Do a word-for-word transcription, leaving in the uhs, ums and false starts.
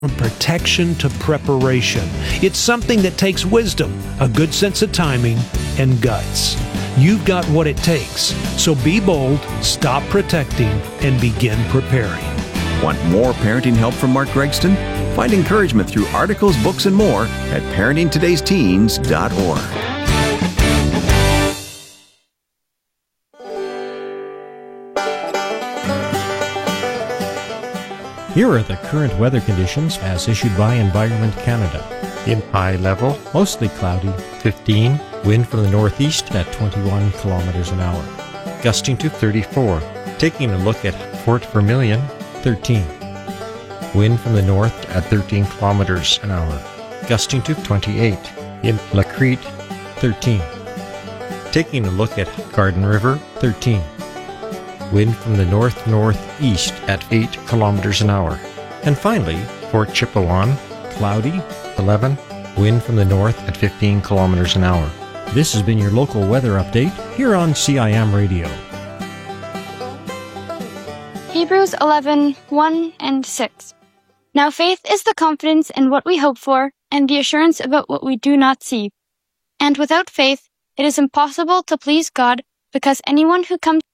From protection to preparation. It's something that takes wisdom, a good sense of timing, and guts. You've got what it takes. So be bold, stop protecting, and begin preparing. Want more parenting help from Mark Gregston? Find encouragement through articles, books, and more at parenting todays teens dot org. Here are the current weather conditions as issued by Environment Canada. In high level, mostly cloudy, fifteen, wind from the northeast at twenty-one kilometers an hour, gusting to thirty-four. Taking a look at Fort Vermilion, thirteen. Wind from the north at thirteen kilometers an hour, gusting to twenty-eight. In La Crete, thirteen. Taking a look at Garden River, thirteen. Wind from the north-northeast at eight kilometers an hour. And finally, Fort Chipewyan, cloudy, eleven. Wind from the north at fifteen kilometers an hour. This has been your local weather update here on C I M Radio. Hebrews eleven, one and six. Now faith is the confidence in what we hope for, and the assurance about what we do not see. And without faith, it is impossible to please God, because anyone who comes